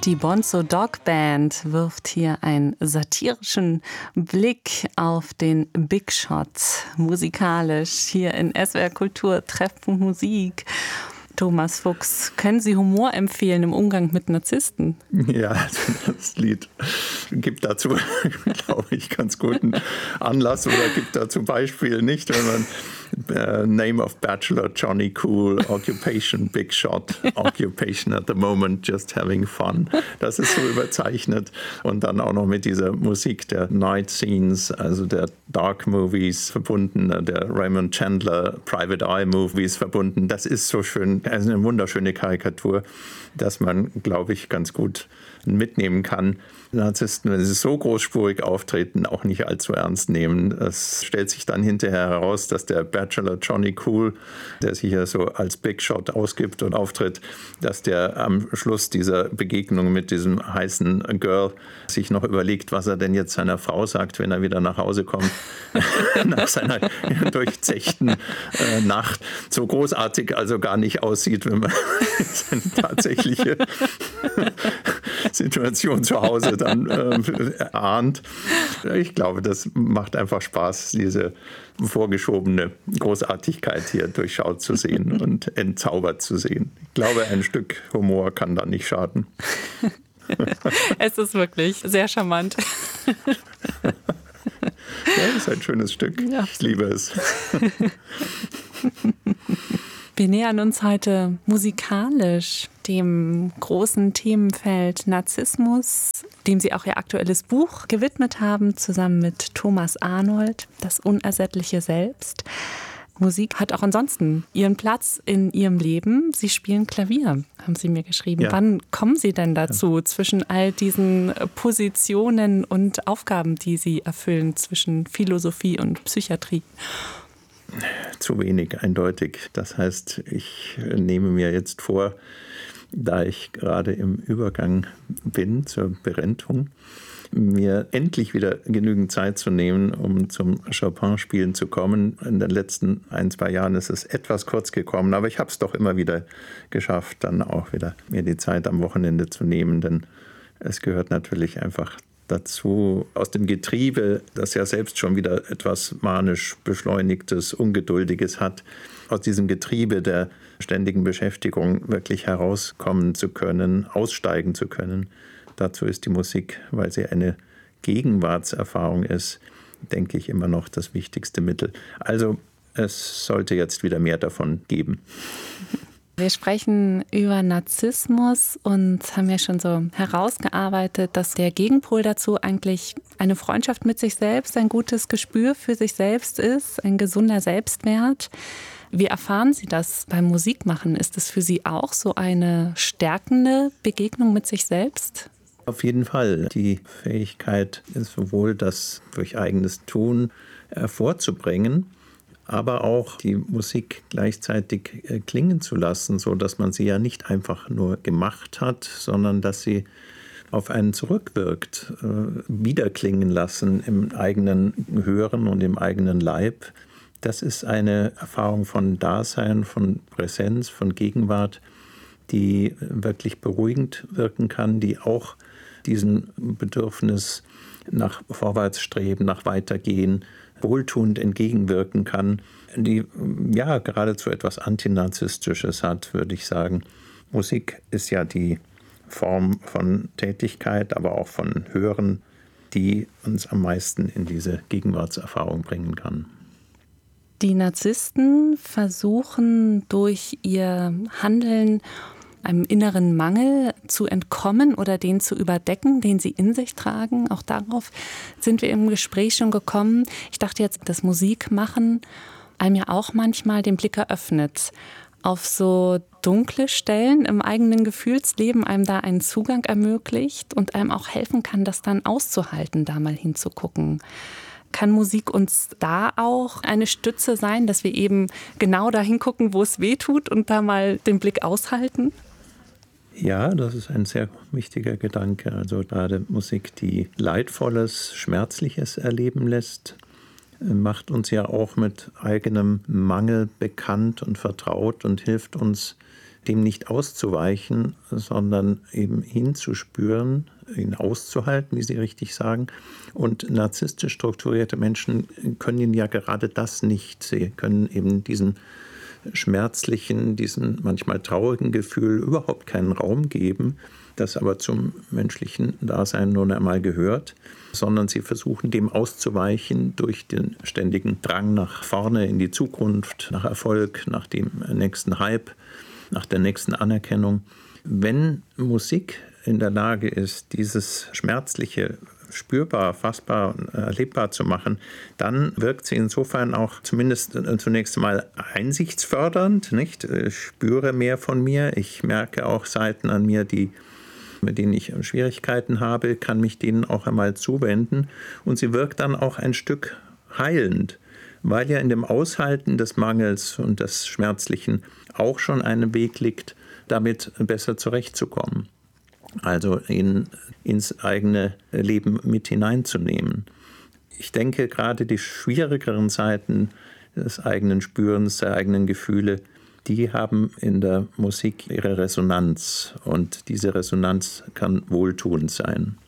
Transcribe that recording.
Die Bonzo Dog Band wirft hier einen satirischen Blick auf den Big Shot, musikalisch hier in SWR Kultur Treffpunkt Musik. Thomas Fuchs, können Sie Humor empfehlen im Umgang mit Narzissten? Ja, das Lied gibt dazu, glaube ich, ganz guten Anlass oder gibt dazu Beispiele nicht, wenn man Name of Bachelor, Johnny Cool, Occupation, Big Shot, Occupation at the moment, just having fun. Das ist so überzeichnet und dann auch noch mit dieser Musik der Night Scenes, also der Dark Movies verbunden, der Raymond Chandler Private Eye Movies verbunden. Das ist so schön, also eine wunderschöne Karikatur, dass man, glaube ich, ganz gut mitnehmen kann. Narzissten, wenn sie so großspurig auftreten, auch nicht allzu ernst nehmen. Es stellt sich dann hinterher heraus, dass der Bachelor Johnny Cool, der sich ja so als Big Shot ausgibt und auftritt, dass der am Schluss dieser Begegnung mit diesem heißen Girl sich noch überlegt, was er denn jetzt seiner Frau sagt, wenn er wieder nach Hause kommt, nach seiner durchzechten Nacht. So großartig also gar nicht aussieht, wenn man seine tatsächliche Situation zu Hause dann ahnt. Ich glaube, das macht einfach Spaß, diese vorgeschobene Großartigkeit hier durchschaut zu sehen und entzaubert zu sehen. Ich glaube, ein Stück Humor kann da nicht schaden. Es ist wirklich sehr charmant. Ja, ist ein schönes Stück. Ja. Ich liebe es. Wir nähern uns heute musikalisch dem großen Themenfeld Narzissmus, dem Sie auch Ihr aktuelles Buch gewidmet haben, zusammen mit Thomas Arnold, Das unersättliche Selbst. Musik hat auch ansonsten ihren Platz in Ihrem Leben. Sie spielen Klavier, haben Sie mir geschrieben. Ja. Wann kommen Sie denn dazu, zwischen all diesen Positionen und Aufgaben, die Sie erfüllen, zwischen Philosophie und Psychiatrie? Zu wenig, eindeutig. Das heißt, ich nehme mir jetzt vor, da ich gerade im Übergang bin zur Berentung, mir endlich wieder genügend Zeit zu nehmen, um zum Chopin-Spielen zu kommen. In den letzten 1-2 Jahren ist es etwas kurz gekommen, aber ich habe es doch immer wieder geschafft, dann auch wieder mir die Zeit am Wochenende zu nehmen, denn es gehört natürlich einfach dazu, aus dem Getriebe, das ja selbst schon wieder etwas manisch beschleunigtes, ungeduldiges hat, aus diesem Getriebe der ständigen Beschäftigung wirklich herauskommen zu können, aussteigen zu können. Dazu ist die Musik, weil sie eine Gegenwartserfahrung ist, denke ich, immer noch das wichtigste Mittel. Also es sollte jetzt wieder mehr davon geben. Wir sprechen über Narzissmus und haben ja schon so herausgearbeitet, dass der Gegenpol dazu eigentlich eine Freundschaft mit sich selbst, ein gutes Gespür für sich selbst ist, ein gesunder Selbstwert. Wie erfahren Sie das beim Musikmachen? Ist es für Sie auch so eine stärkende Begegnung mit sich selbst? Auf jeden Fall. Die Fähigkeit ist sowohl das durch eigenes Tun hervorzubringen, aber auch die Musik gleichzeitig klingen zu lassen, sodass man sie ja nicht einfach nur gemacht hat, sondern dass sie auf einen zurückwirkt, wiederklingen lassen im eigenen Hören und im eigenen Leib. Das ist eine Erfahrung von Dasein, von Präsenz, von Gegenwart, die wirklich beruhigend wirken kann, die auch diesem Bedürfnis nach Vorwärtsstreben, nach Weitergehen, wohltuend entgegenwirken kann, die ja geradezu etwas Antinarzisstisches hat, würde ich sagen. Musik ist ja die Form von Tätigkeit, aber auch von Hören, die uns am meisten in diese Gegenwartserfahrung bringen kann. Die Narzissten versuchen durch ihr Handeln einem inneren Mangel zu entkommen oder den zu überdecken, den sie in sich tragen. Auch darauf sind wir im Gespräch schon gekommen. Ich dachte jetzt, das Musikmachen einem ja auch manchmal den Blick eröffnet auf so dunkle Stellen im eigenen Gefühlsleben, einem da einen Zugang ermöglicht und einem auch helfen kann, das dann auszuhalten, da mal hinzugucken. Kann Musik uns da auch eine Stütze sein, dass wir eben genau da hingucken, wo es weh tut und da mal den Blick aushalten? Ja, das ist ein sehr wichtiger Gedanke. Also gerade Musik, die Leidvolles, Schmerzliches erleben lässt, macht uns ja auch mit eigenem Mangel bekannt und vertraut und hilft uns, dem nicht auszuweichen, sondern eben hinzuspüren, ihn auszuhalten, wie Sie richtig sagen. Und narzisstisch strukturierte Menschen können ja gerade das nicht. Sie können eben diesen schmerzlichen, diesen manchmal traurigen Gefühl überhaupt keinen Raum geben, das aber zum menschlichen Dasein nun einmal gehört, sondern sie versuchen dem auszuweichen durch den ständigen Drang nach vorne in die Zukunft, nach Erfolg, nach dem nächsten Hype, nach der nächsten Anerkennung. Wenn Musik in der Lage ist, dieses Schmerzliche spürbar, fassbar, erlebbar zu machen, dann wirkt sie insofern auch zumindest zunächst einmal einsichtsfördernd, nicht? Ich spüre mehr von mir, ich merke auch Seiten an mir, mit denen ich Schwierigkeiten habe, kann mich denen auch einmal zuwenden. Und sie wirkt dann auch ein Stück heilend, weil ja in dem Aushalten des Mangels und des Schmerzlichen auch schon ein Weg liegt, damit besser zurechtzukommen. Also ins eigene Leben mit hineinzunehmen. Ich denke, gerade die schwierigeren Seiten des eigenen Spürens, der eigenen Gefühle, die haben in der Musik ihre Resonanz. Und diese Resonanz kann wohltuend sein.